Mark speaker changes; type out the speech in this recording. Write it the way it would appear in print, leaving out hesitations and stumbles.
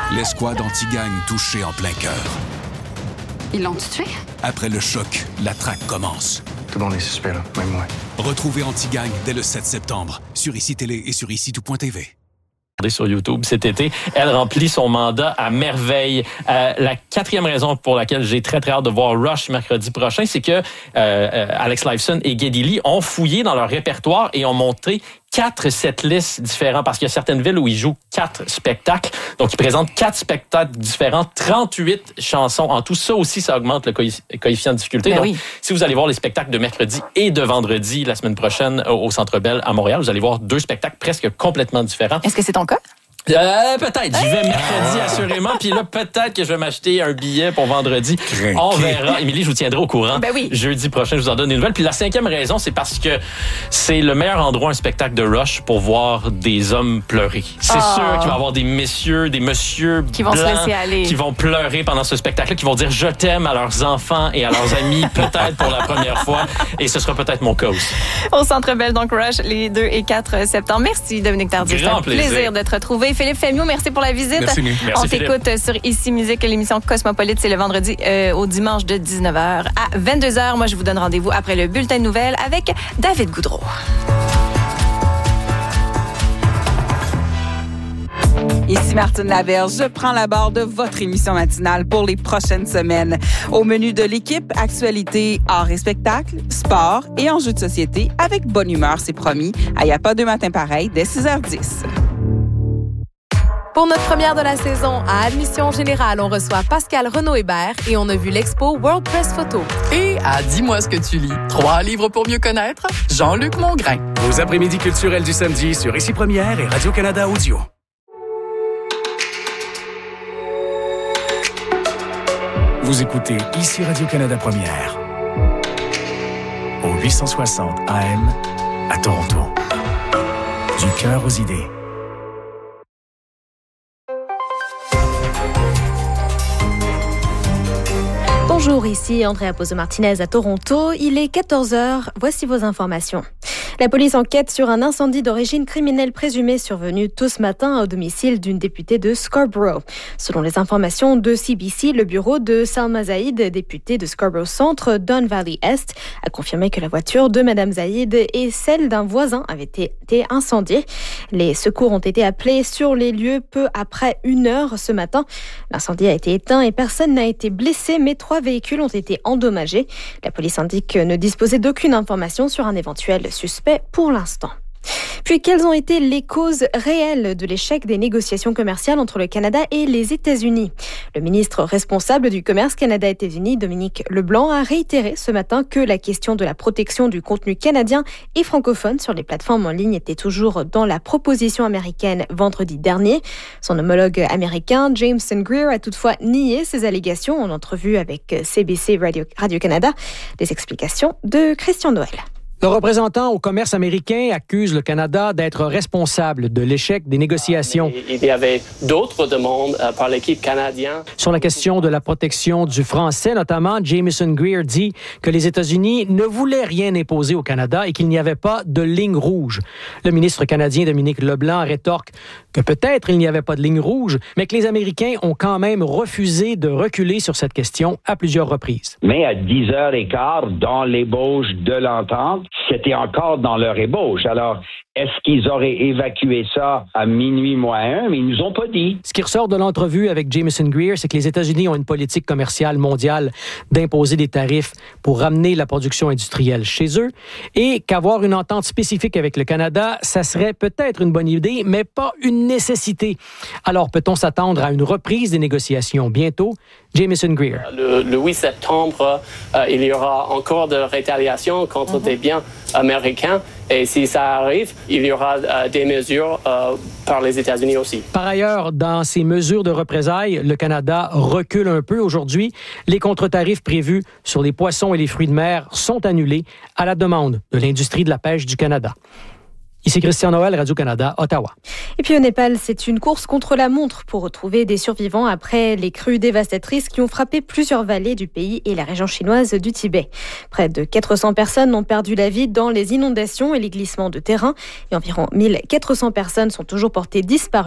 Speaker 1: L'escouade anti-gang touchée en plein cœur.
Speaker 2: Ils l'ont tué?
Speaker 1: Après le choc, la traque commence.
Speaker 3: Tout le monde est suspect, là, même moi.
Speaker 1: Retrouvez Anti-Gang dès le 7 septembre sur ICI Télé et sur ICI-tout.tv.
Speaker 4: Sur YouTube cet été. Elle remplit son mandat à merveille. La quatrième raison pour laquelle j'ai très hâte de voir Rush mercredi prochain, c'est que Alex Lifeson et Geddy Lee ont fouillé dans leur répertoire et ont monté 4 setlists différents, parce qu'il y a certaines villes où ils jouent 4 spectacles. Donc, ils présentent 4 spectacles différents, 38 chansons. En tout ça aussi, ça augmente le coefficient de difficulté. Donc, si vous allez voir les spectacles de mercredi et de vendredi la semaine prochaine au Centre Bell à Montréal, vous allez voir 2 spectacles presque complètement différents.
Speaker 2: Est-ce que c'est ton cas?
Speaker 4: Peut-être. J'y vais mercredi, assurément. Puis là, peut-être que je vais m'acheter un billet pour vendredi. On verra. Émilie, je vous tiendrai au courant.
Speaker 2: Ben oui.
Speaker 4: Jeudi prochain, je vous en donne des nouvelles. Puis la 5e raison, c'est parce que c'est le meilleur endroit, un spectacle de Rush, pour voir des hommes pleurer. C'est sûr qu'il va y avoir des messieurs
Speaker 2: qui vont
Speaker 4: blancs,
Speaker 2: se laisser aller,
Speaker 4: qui vont pleurer pendant ce spectacle-là, qui vont dire « je t'aime » à leurs enfants et à leurs amis, peut-être pour la première fois. Et ce sera peut-être mon cas aussi.
Speaker 2: Au Centre Bell, donc Rush, les 2 et 4 septembre. Merci, Dominique Tardif.
Speaker 4: Grand
Speaker 2: plaisir de te retrouver. Philippe Fémiot, merci pour la visite.
Speaker 1: Merci.
Speaker 2: On t'écoute sur Ici Musique, l'émission Cosmopolite. C'est le vendredi au dimanche de 19h à 22h. Moi, je vous donne rendez-vous après le bulletin de nouvelles avec David Goudreau.
Speaker 5: Ici Martine Laberge, je prends la barre de votre émission matinale pour les prochaines semaines. Au menu de l'équipe, actualité, art et spectacle, sport et enjeux de société avec bonne humeur, c'est promis. Il n'y a pas deux matins pareils dès 6h10.
Speaker 6: Pour notre première de la saison, à Admission Générale, on reçoit Pascal Renaud-Hébert et on a vu l'expo World Press Photo.
Speaker 7: Et à Dis-moi ce que tu lis, 3 livres pour mieux connaître, Jean-Luc Mongrain.
Speaker 8: Vos après-midi culturels du samedi sur Ici Première et Radio-Canada Audio. Vous écoutez Ici Radio-Canada Première au 860 AM à Toronto. Du cœur aux idées.
Speaker 9: Bonjour, ici Andrea Pozo-Martinez à Toronto. Il est 14h. Voici vos informations. La police enquête sur un incendie d'origine criminelle présumé survenu tôt ce matin au domicile d'une députée de Scarborough. Selon les informations de CBC, le bureau de Salma Zaïd, députée de Scarborough Centre, Don Valley Est, a confirmé que la voiture de Mme Zaïd et celle d'un voisin avaient été incendiées. Les secours ont été appelés sur les lieux peu après 1h ce matin. L'incendie a été éteint et personne n'a été blessé, mais 3 véhicules ont été endommagés. La police indique ne disposer d'aucune information sur un éventuel suspect pour l'instant. Puis, quelles ont été les causes réelles de l'échec des négociations commerciales entre le Canada et les États-Unis? Le ministre responsable du commerce Canada-États-Unis, Dominique Leblanc, a réitéré ce matin que la question de la protection du contenu canadien et francophone sur les plateformes en ligne était toujours dans la proposition américaine vendredi dernier. Son homologue américain, Jameson Greer, a toutefois nié ces allégations en entrevue avec CBC Radio-Canada. Des explications de Christian Noël.
Speaker 10: Le représentant au commerce américain accuse le Canada d'être responsable de l'échec des négociations.
Speaker 11: Il y avait d'autres demandes par l'équipe canadienne.
Speaker 10: Sur la question de la protection du français, notamment, Jameson Greer dit que les États-Unis ne voulaient rien imposer au Canada et qu'il n'y avait pas de ligne rouge. Le ministre canadien Dominique Leblanc rétorque que peut-être il n'y avait pas de ligne rouge, mais que les Américains ont quand même refusé de reculer sur cette question à plusieurs reprises.
Speaker 12: Mais à 10h15, dans l'ébauche de l'entente, c'était encore dans leur ébauche. Alors, est-ce qu'ils auraient évacué ça à minuit -1? Mais ils nous ont pas dit.
Speaker 10: Ce qui ressort de l'entrevue avec Jameson Greer, c'est que les États-Unis ont une politique commerciale mondiale d'imposer des tarifs pour ramener la production industrielle chez eux et qu'avoir une entente spécifique avec le Canada, ça serait peut-être une bonne idée, mais pas une nécessité. Alors, peut-on s'attendre à une reprise des négociations bientôt? Jameson Greer.
Speaker 11: Le 8 septembre, il y aura encore de rétaliation contre des biens américains. Et si ça arrive, il y aura des mesures par les États-Unis aussi.
Speaker 10: Par ailleurs, dans ces mesures de représailles, le Canada recule un peu aujourd'hui. Les contre-tarifs prévus sur les poissons et les fruits de mer sont annulés à la demande de l'industrie de la pêche du Canada. Ici Christian Noël, Radio-Canada, Ottawa.
Speaker 9: Et puis au Népal, c'est une course contre la montre pour retrouver des survivants après les crues dévastatrices qui ont frappé plusieurs vallées du pays et la région chinoise du Tibet. Près de 400 personnes ont perdu la vie dans les inondations et les glissements de terrain et environ 1400 personnes sont toujours portées disparues.